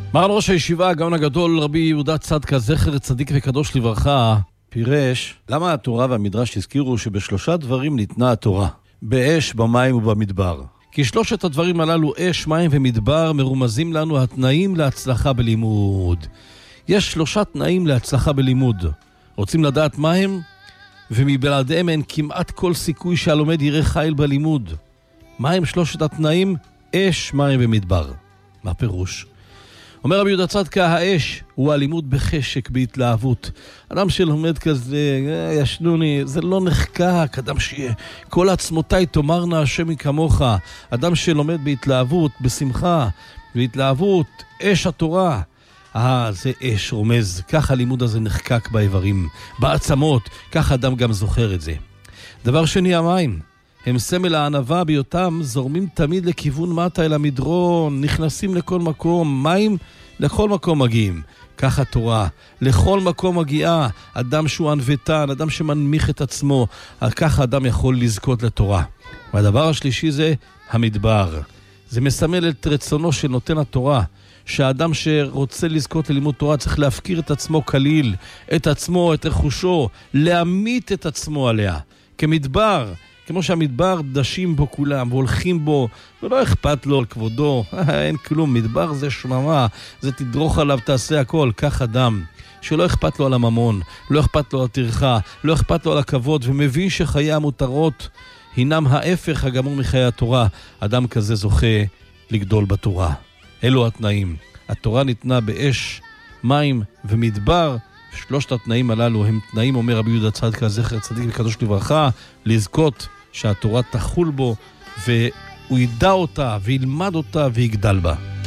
מרן ראש הישיבה, הגאון הגדול, רבי יהודה צדקה, זכר צדיק וקדוש לברכה, פירש למה התורה והמדרש הזכירו שבשלושה דברים ניתנה התורה, באש, במים ובמדבר. כי שלושת הדברים הללו, אש, מים ומדבר, מרומזים לנו התנאים להצלחה בלימוד. יש שלושה תנאים להצלחה בלימוד. רוצים לדעת מה הם? ומבלעדיהם אין כמעט כל סיכוי שהלומד יראה חיל בלימוד. מה הם שלושת התנאים? אש, מים ומדבר. מה פירוש? אומר רבי יהודה צדקה, האש הוא הלימוד בחשק, בהתלהבות. אדם שלומד כזה, ישנוני, זה לא נחקק. אדם שכל עצמותיי תאמרנה השם מכמוך. אדם שלומד בהתלהבות, בשמחה, בהתלהבות, אש התורה. זה אש רומז, כך הלימוד הזה נחקק באיברים, בעצמות, כך אדם גם זוכר את זה. דבר שני, המים. הם סמל הענווה ביותם, זורמים תמיד לכיוון מטה אל המדרון, נכנסים לכל מקום, מים לכל מקום מגיעים. כך התורה, לכל מקום מגיעה, אדם שהוא ענוותן, אדם שמנמיך את עצמו, כך האדם יכול לזכות לתורה. והדבר השלישי זה המדבר. זה מסמל את רצונו של נותן התורה, שהאדם שרוצה לזכות ללימוד תורה צריך להפקיר את עצמו כליל, את עצמו, את רכושו, להמית את עצמו עליה. כמדבר, כמו שהמדבר דשים בו כולם והולכים בו, ולא אכפת לו על כבודו, אין כלום, מדבר זה שממה, זה תדרוך עליו, תעשה הכל. כך אדם שלא אכפת לו על הממון, לא אכפת לו על הטרחה, לא אכפת לו על הכבוד, ומבין שחיי המותרות הינם ההפך הגמור מחיי התורה, אדם כזה זוכה לגדול בתורה. אלו התנאים. התורה ניתנה באש, מים ומדבר. שלושת התנאים הללו הם תנאים, אומר רבי יהודה צדקה, זכר צדיק וקדוש לברכה, לזכות שהתורה תחול בו, והוא ידע אותה וילמד אותה ויגדל בה.